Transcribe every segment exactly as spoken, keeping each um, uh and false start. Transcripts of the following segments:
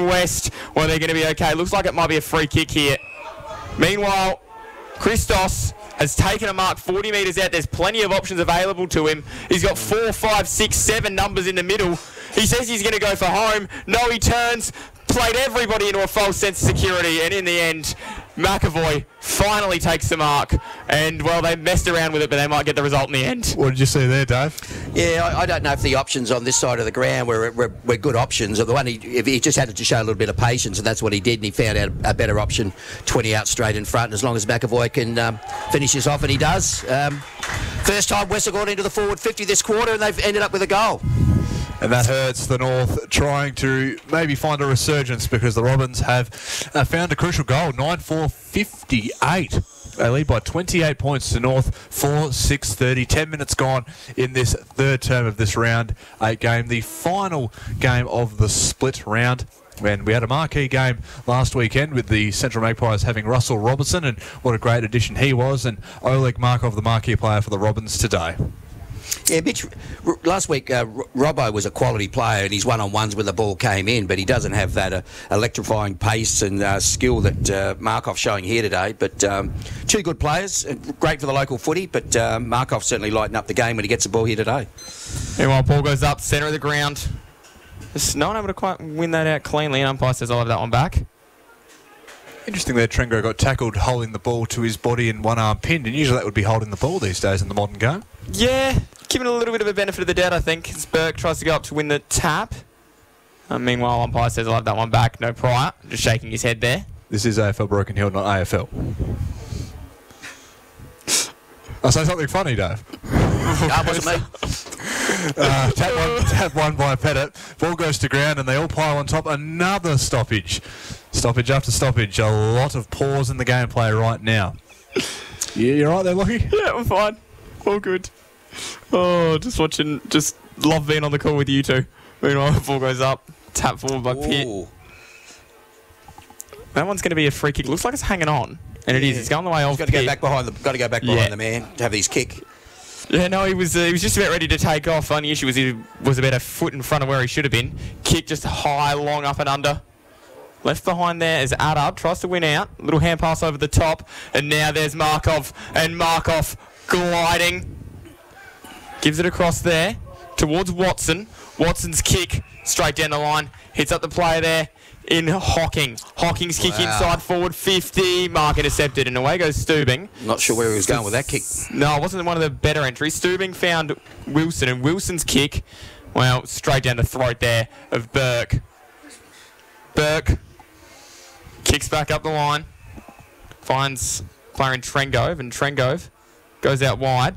West. Well, they're going to be okay. Looks like it might be a free kick here. Meanwhile, Christos has taken a mark forty metres out. There's plenty of options available to him. He's got four, five, six, seven numbers in the middle. He says he's going to go for home. No, he turns, played everybody into a false sense of security, and in the end, McAvoy finally takes the mark. And, well, they messed around with it, but they might get the result in the end. What did you see there, Dave? Yeah, I, I don't know if the options on this side of the ground were, were, were good options. Or the one he, if he just had to show a little bit of patience, and that's what he did, and he found out a better option, twenty out straight in front. And as long as McAvoy can um, finish this off, and he does. Um, first time West have gone into the forward fifty this quarter, and they've ended up with a goal. And that hurts the North trying to maybe find a resurgence, because the Robins have uh, found a crucial goal, nine four fifty-eight. They lead by twenty-eight points to North, four six thirty. ten minutes gone in this third term of this round eight game, the final game of the split round. And we had a marquee game last weekend with the Central Magpies having Russell Robertson, and what a great addition he was, and Oleg Markov, the marquee player for the Robins today. Yeah, Mitch, r- last week uh, R- Robbo was a quality player, and he's one-on-ones when the ball came in, but he doesn't have that uh, electrifying pace and uh, skill that uh, Markov's showing here today. But um, two good players, uh, great for the local footy, but uh, Markov certainly lightened up the game when he gets the ball here today. Meanwhile, ball goes up, centre of the ground. Just no one able to quite win that out cleanly, and umpire says I'll have that one back. Interesting there, Trengo got tackled holding the ball to his body and one arm pinned, and usually that would be holding the ball these days in the modern game. Yeah, giving a little bit of a benefit of the doubt, I think, as Burke tries to go up to win the tap. Uh, meanwhile, umpire says I'll have that one back, no prior. Just shaking his head there. This is A F L Broken Hill, not A F L. I'll say something funny, Dave. That wasn't me. Uh, tap, one, tap one by Pettit. Ball goes to ground and they all pile on top. Another stoppage. Stoppage after stoppage. A lot of pause in the gameplay right now. Yeah, you right there, Lockie? Yeah, I'm fine. All good. Oh, just watching, just love being on the call with you two. Meanwhile, the ball goes up. Tap forward by Pitt. Ooh. That one's going to be a free kick. Looks like it's hanging on. And it Yeah. is. It's going the way of Got to go Pitt. back behind the. Got to go back behind Yeah. the man to have his kick. Yeah, no, he was uh, he was just about ready to take off. Only issue was he was about a foot in front of where he should have been. Kick just high, long, up and under. Left behind there is Adab. Tries to win out. Little hand pass over the top. And now there's Markov. And Markov gliding. Gives it across there towards Watson. Watson's kick straight down the line. Hits up the player there in Hocking. Hocking's kick Wow. inside forward fifty. Mark intercepted. And away goes Stubing. Not sure where he was going with that kick. No, it wasn't one of the better entries. Stubing found Wilson, and Wilson's kick, well, straight down the throat there of Burke. Burke kicks back up the line, finds player in Trengove, and Trengove goes out wide.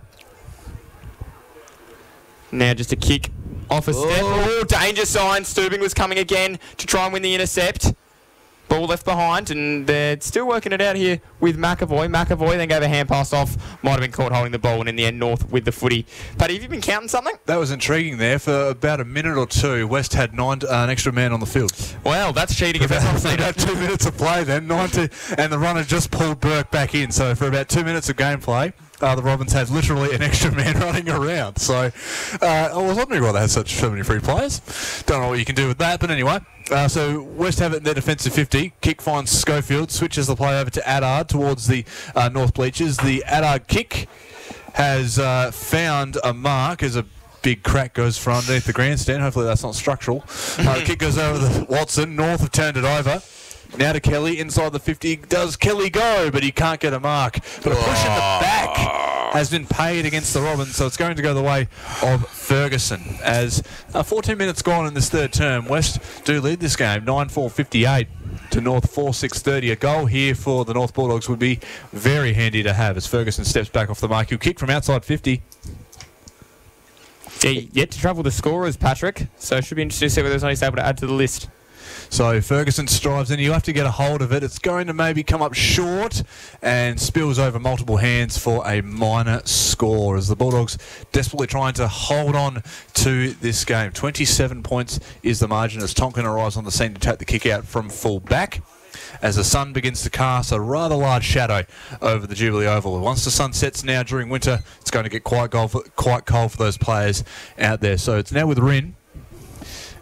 Now just a kick off a step. Oh. Oh, danger sign. Stubing was coming again to try and win the intercept. Ball left behind, and they're still working it out here with McAvoy. McAvoy then gave a hand pass off. Might have been caught holding the ball, and in the end, North with the footy. Paddy, have you been counting something? That was intriguing there. For about a minute or two, West had nine, uh, an extra man on the field. Well, that's cheating if ever I've seen About it. two minutes of play then, ninety, and the runner just pulled Burke back in. So for about two minutes of gameplay, uh, the Robins had literally an extra man running around. So uh, I was wondering why they had such so many free players. Don't know what you can do with that, but anyway. Uh, so West have it in their defensive fifty. Kick finds Schofield, switches the play over to Adard towards the uh, North bleachers. The Adard kick has uh, found a mark as a big crack goes for underneath the grandstand. Hopefully that's not structural. Uh, the kick goes over the Watson. North have turned it over. Now to Kelly, inside the fifty. Does Kelly go? But he can't get a mark. But a push in the back has been paid against the Robins, so it's going to go the way of Ferguson. As uh, fourteen minutes gone in this third term, West do lead this game, nine four fifty-eight to North four six thirty. A goal here for the North Bulldogs would be very handy to have as Ferguson steps back off the mark. He'll kick from outside fifty. Yeah, yet to travel the scorers, Patrick. So it should be interesting to see whether there's anything able to add to the list. So Ferguson strives in. You have to get a hold of it. It's going to maybe come up short and spills over multiple hands for a minor score as the Bulldogs desperately trying to hold on to this game. twenty-seven points is the margin as Tonkin arrives on the scene to take the kick out from full back. As the sun begins to cast a rather large shadow over the Jubilee Oval. Once the sun sets now during winter, it's going to get quite cold for, quite cold for those players out there. So it's now with Rin.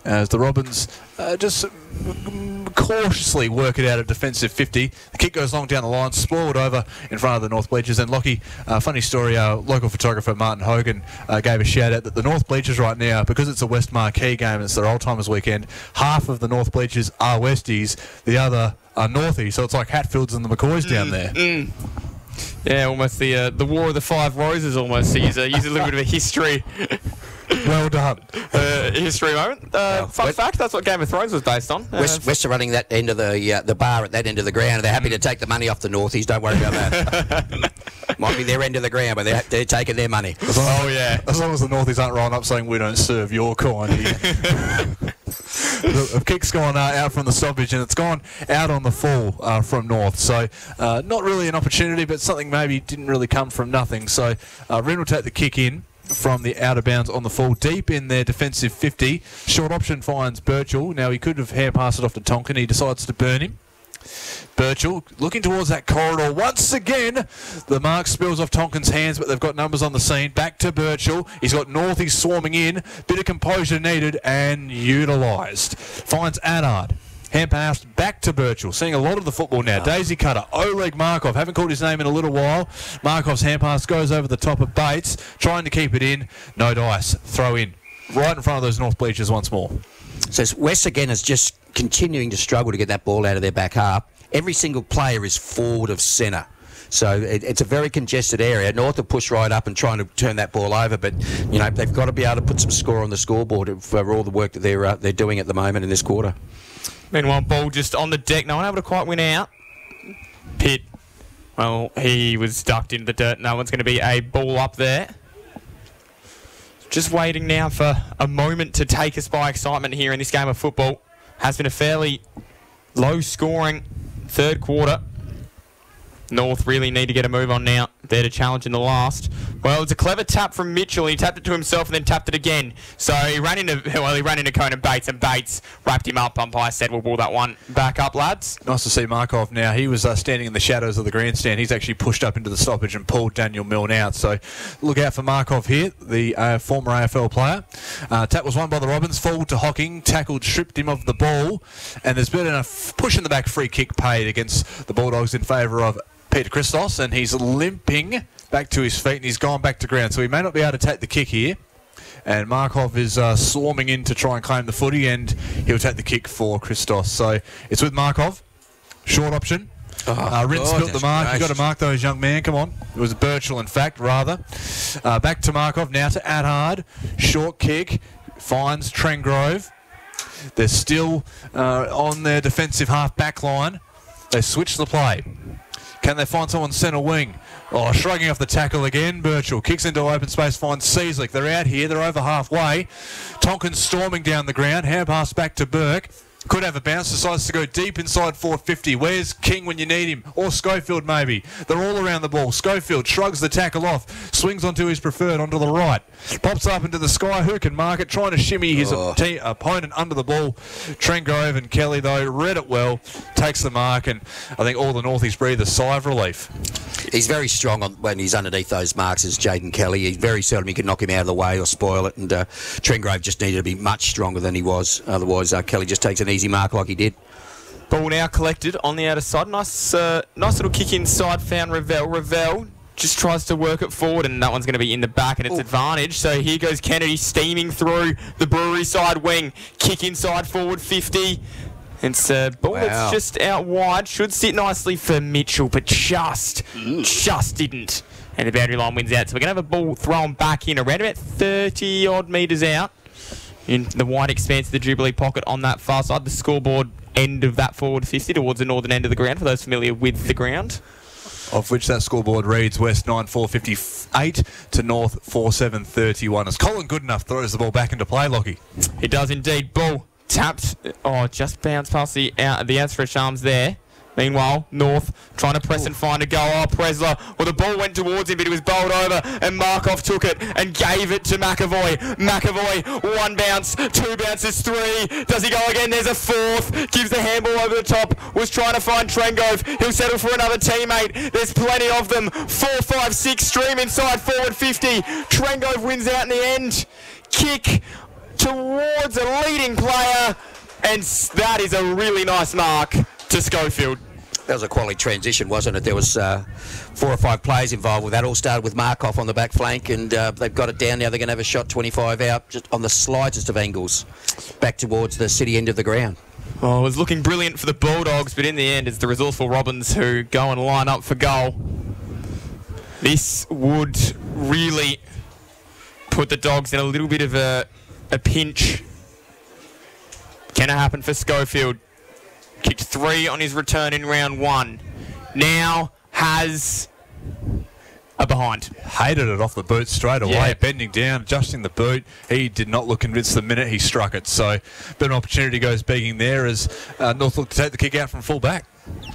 as the Robins uh, just cautiously work it out at defensive fifty. The kick goes long down the line, spoiled over in front of the North Bleachers. And Lockie, uh, funny story, our local photographer Martin Hogan uh, gave a shout out that the North Bleachers right now, because it's a West Marquee game and it's their Old Timers weekend, half of the North Bleachers are Westies, the other are Northies. So it's like Hatfields and the McCoys down there. Mm. Yeah, almost the uh, the War of the Five Roses almost. So use, uh, use a little bit of a history. Well done. Uh, history moment. Uh, Well, fun West- fact, that's what Game of Thrones was based on. Uh, West, West are running that end of the uh, the bar at that end of the ground. They're happy to take the money off the Northies. Don't worry about that. Might be their end of the ground, but they're, they're taking their money. As long, Oh, yeah. As long as the Northies aren't rolling up saying we don't serve your kind here. The the kick's gone uh, out from the stoppage and it's gone out on the full uh, from North. So uh, not really an opportunity, but something maybe didn't really come from nothing. So uh, Wren will take the kick in from the out of bounds on the full, deep in their defensive fifty. Short option finds Birchall. Now he could have hand passed it off to Tonkin. He decides to burn him. Birchall looking towards that corridor once again. The mark spills off Tonkin's hands, but they've got numbers on the scene. Back to Birchall. He's got Northies swarming in. Bit of composure needed and utilised. Finds Adard. Hand pass back to Birchall. Seeing a lot of the football now. Daisy Cutter. Oleg Markov. Haven't called his name in a little while. Markov's hand pass goes over the top of Bates. Trying to keep it in. No dice. Throw in. Right in front of those North Bleachers once more. So West again is just continuing to struggle to get that ball out of their back half. Every single player is forward of centre. So it, it's a very congested area. North have pushed right up and trying to turn that ball over, but you know they've got to be able to put some score on the scoreboard for all the work that they're uh, they're doing at the moment in this quarter. Meanwhile, ball just on the deck. No one able to quite win out. Pitt, well, he was ducked into the dirt. No one's going to be a ball up there. Just waiting now for a moment to take us by excitement here in this game of football. Has been a fairly low-scoring third quarter. North really need to get a move on now. They're to challenge in the last. Well, it's a clever tap from Mitchell. He tapped it to himself and then tapped it again. So he ran into, well, he ran into Conan Bates, and Bates wrapped him up. Umpire said, we'll ball that one back up, lads. Nice to see Markov now. He was uh, standing in the shadows of the grandstand. He's actually pushed up into the stoppage and pulled Daniel Milne out. So look out for Markov here, the uh, former A F L player. Uh, tap was won by the Robins. Fall to Hocking. Tackled, stripped him of the ball. And there's been a push in the back free kick paid against the Bulldogs in favour of Peter Christos, and he's limping back to his feet and he's gone back to ground. So he may not be able to take the kick here. And Markov is uh, swarming in to try and claim the footy, and he'll take the kick for Christos. So it's with Markov. Short option. Oh, uh, Rin God, spilt the mark. You've got to mark those, young man. Come on. It was Birchall, in fact, rather. Uh, back to Markov. Now to Adhard. Short kick. Finds Trengrove. They're still uh, on their defensive half back line. They switch the play. Can they find someone centre wing? Oh, shrugging off the tackle again. Birchall kicks into open space, finds Seaslick. They're out here. They're over halfway. Tonkin storming down the ground. Hand pass back to Burke. Could have a bounce. Decides to go deep inside four fifty. Where's King when you need him? Or Schofield maybe. They're all around the ball. Schofield shrugs the tackle off. Swings onto his preferred onto the right. Pops up into the sky. Who can mark it? Trying to shimmy his Oh. te- opponent under the ball. Trengrove and Kelly, though, read it well. Takes the mark, and I think all the Northies breathe a sigh of relief. He's very strong on, when he's underneath those marks as Jaden Kelly. He very seldom he can knock him out of the way or spoil it. And uh, Trengrove just needed to be much stronger than he was. Otherwise, uh, Kelly just takes an easy mark like he did. Ball now collected on the outer side. Nice, uh, nice little kick inside. Found Ravel. Ravel just tries to work it forward, and that one's going to be in the back, and it's Ooh. advantage. So here goes Kennedy steaming through the Brewery side wing. Kick inside forward fifty. It's a ball Wow. that's just out wide. Should sit nicely for Mitchell, but just, just didn't. And the boundary line wins out. So we're going to have a ball thrown back in around about thirty odd metres out in the wide expanse of the Jubilee pocket on that far side. The scoreboard end of that forward fifty towards the northern end of the ground for those familiar with the ground. Of which that scoreboard reads West nine four fifty-eight to North four seven thirty-one. As Colin Goodenough throws the ball back into play, Lockie. It does indeed. Ball tapped. Oh, just bounced past the out, the outstretched arms there. Meanwhile, North trying to press and find a go. Oh, Presler. Well, the ball went towards him, but he was bowled over, and Markov took it and gave it to McAvoy. McAvoy, one bounce, two bounces, three. Does he go again? There's a fourth. Gives the handball over the top. Was trying to find Trengove. He'll settle for another teammate. There's plenty of them. Four, five, six. Stream inside forward fifty. Trengove wins out in the end. Kick towards a leading player, and that is a really nice mark to Schofield. That was a quality transition, wasn't it? There was uh, four or five players involved with that. All started with Markov on the back flank, and uh, they've got it down now. They're going to have a shot twenty-five out, just on the slightest of angles, back towards the city end of the ground. Oh, it was looking brilliant for the Bulldogs, but in the end, it's the resourceful Robins who go and line up for goal. This would really put the Dogs in a little bit of a, a pinch. Can it happen for Schofield? Kicked three on his return in round one. Now has a behind. Hated it off the boot straight away, Yeah. bending down, adjusting the boot. He did not look convinced the minute he struck it. So, bit of an opportunity goes begging there as uh, North look to take the kick out from full back.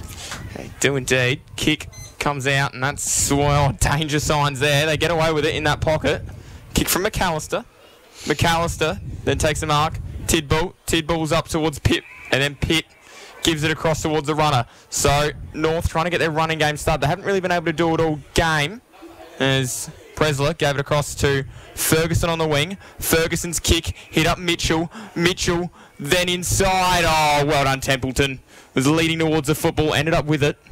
They do indeed. Kick comes out, and that's, well, danger signs there. They get away with it in that pocket. Kick from McAllister. McAllister then takes a mark. Tidball. Tidball's up towards Pitt, and then Pitt gives it across towards the runner. So North trying to get their running game started. They haven't really been able to do it all game, as Presler gave it across to Ferguson on the wing. Ferguson's kick hit up Mitchell. Mitchell then inside. Oh, well done, Templeton. Was leading towards the football, ended up with it.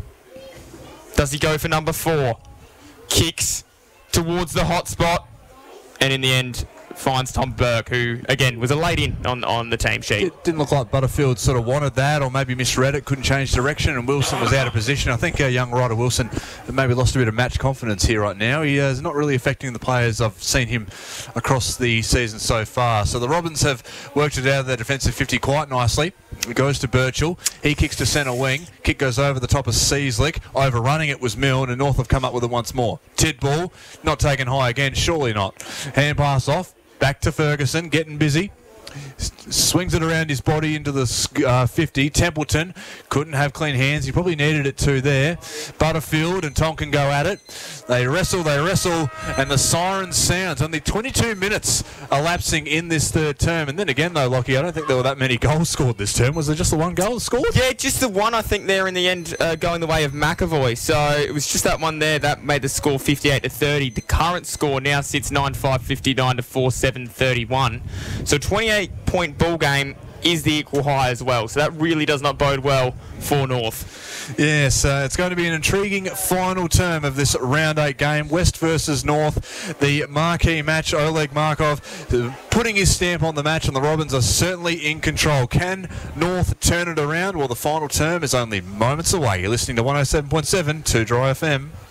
Does he go for number four? Kicks towards the hot spot, and in the end finds Tom Burke, who, again, was a late in on, on the team sheet. It didn't look like Butterfield sort of wanted that or maybe misread it, couldn't change direction, and Wilson was out of position. I think uh, young Ryder Wilson maybe lost a bit of match confidence here right now. He uh, is not really affecting the players. I've seen him across the season so far. So the Robins have worked it out of their defensive fifty quite nicely. It goes to Birchall. He kicks to centre wing. Kick goes over the top of Seaslick. Overrunning it was Milne, and North have come up with it once more. Tidball, not taken high again, surely not. Hand pass off. Back to Ferguson, getting busy. S- swings it around his body into the uh, fifty. Templeton couldn't have clean hands. He probably needed it too there. Butterfield and Tonkin go at it. They wrestle, they wrestle, and the siren sounds. Only twenty-two minutes elapsing in this third term. And then again, though, Lockie, I don't think there were that many goals scored this term. Was there just the one goal scored? Yeah, just the one, I think, there in the end, uh, going the way of McAvoy. So it was just that one there that made the score fifty-eight to thirty. The current score now sits nine five fifty-nine to four seven thirty-one. So twenty-eight point ball game is the equal high as well. So that really does not bode well for North. Yes, uh, it's going to be an intriguing final term of this round eight game. West versus North, the marquee match. Oleg Markov uh, putting his stamp on the match, and the Robins are certainly in control. Can North turn it around? Well, the final term is only moments away. You're listening to one oh seven point seven Two Dry F M.